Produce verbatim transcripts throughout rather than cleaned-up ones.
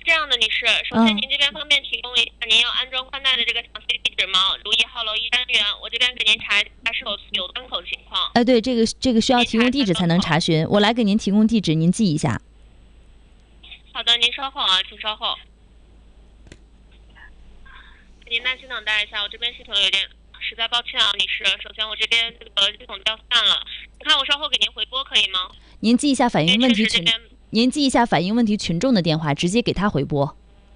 这样的，女士，首先您这边方便提供一下您要安装宽带的这个详细地址吗？如意号楼一单元，我这边给您查一下是否有端口情况。 哎，对，这个这个需要提供地址才能查询，我来给您提供地址，您记一下。 好的，您稍后啊，请稍后。您耐心等待一下，我这边系统有点实在抱歉啊，女士。首先我这边这个系统掉线了，你看我稍后给您回拨可以吗？ 您记一下反映问题群，您记一下反映问题群众的电话，直接给他回拨。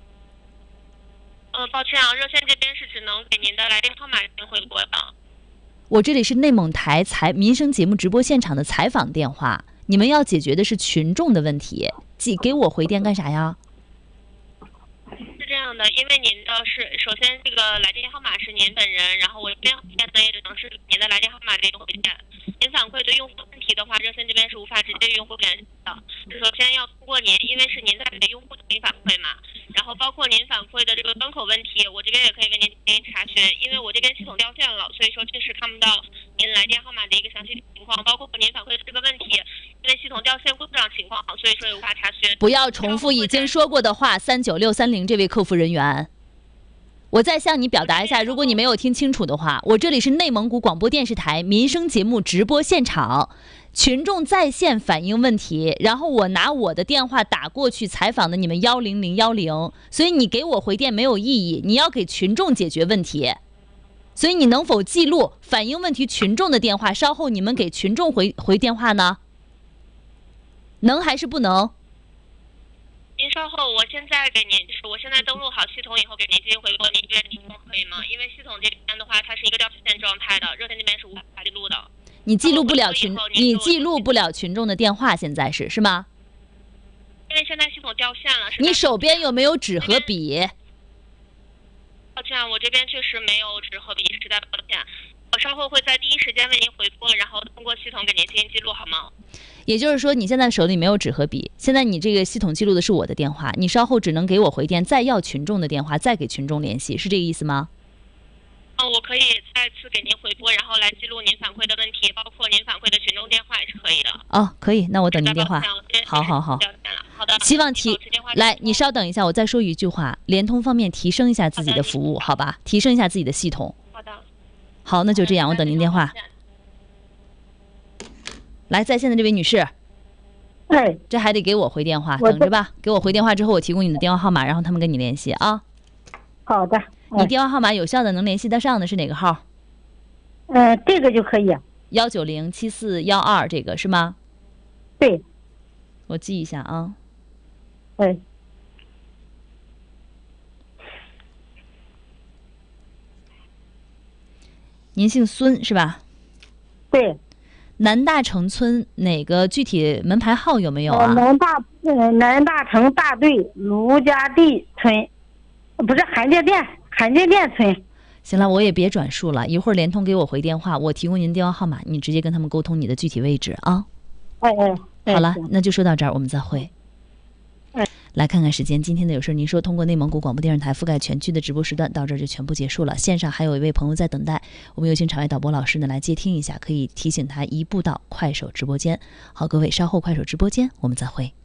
呃，抱歉啊，热线这边是只能给您的来电号码进行回拨的。 我这里是内蒙台采民生节目直播现场的采访电话，你们要解决的是群众的问题，记给我回电干啥呀？ 是这样的，因为您的是首先这个来电号码是您本人，然后我这边回电呢也只能是您的来电号码这个回电。您反馈对用户问题的话，热线这边是无法直接与用户联系的。首先要通过您，因为是您在给用户进行反馈嘛，然后包括您反馈的这个端口问题，我这边也可以为您进行查询。因为我这边系统掉线了，所以说确实看不到您来电号码的一个详细情况，包括您反馈的这个问题，因为系统掉线故障情况，所以说也无法查询。 不要重复已经说过的话，三九六三零这位客服人员。我再向你表达一下，如果你没有听清楚的话，我这里是内蒙古广播电视台民生节目直播现场，群众在线反映问题，然后我拿我的电话打过去采访的你们幺零零幺零，所以你给我回电没有意义，你要给群众解决问题，所以你能否记录反映问题群众的电话，稍后你们给群众回回电话呢？能还是不能？ 您稍后，我现在给您，就是我现在登录好系统以后给您进行回拨，您这边提供可以吗？因为系统这边的话，它是一个掉线状态的，热线这边是无法记录的。 你记录不了群，你记录不了群众的电话，现在是是吗？ 因为现在系统掉线了。 你手边有没有纸和笔？ 抱歉，我这边确实没有纸和笔，实在抱歉。我稍后会在第一时间为您回拨，然后通过系统给您进行记录，好吗？ 也就是说，你现在手里没有纸和笔，现在你这个系统记录的是我的电话，你稍后只能给我回电，再要群众的电话，再给群众联系，是这个意思吗？ 嗯，我可以再次给您回拨，然后来记录您反馈的问题，包括您反馈的群众电话也是可以的。 哦，可以，那我等您电话。好好好， 好的。 希望提来，你稍等一下，我再说一句话，联通方面提升一下自己的服务，好吧？提升一下自己的系统。 好的。 好，那就这样，我等您电话。来，在线的这位女士， 哎， 这还得给我回电话，等着吧。给我回电话之后，我提供你的电话号码，然后他们跟你联系啊。 好的。 你电话号码有效的能联系得上的是哪个号？ 呃，这个就可以。 幺九零七四幺二，这个是吗？ 对。 我记一下啊。 哎。 您姓孙是吧？ 对。 南大城村哪个具体门牌号有没有啊？ 南大呃南大城大队卢家地村，不是韩家店韩家店村。 行了，我也别转述了，一会儿联通给我回电话，我提供您电话号码，你直接跟他们沟通你的具体位置啊。 哎哎。哎好了，那就说到这儿，我们再会。 哎。 来看看时间，今天的有事您说通过内蒙古广播电视台覆盖全区的直播时段到这儿就全部结束了。线上还有一位朋友在等待，我们有请场外导播老师呢来接听一下，可以提醒他移步到快手直播间。好，各位稍后快手直播间我们再会。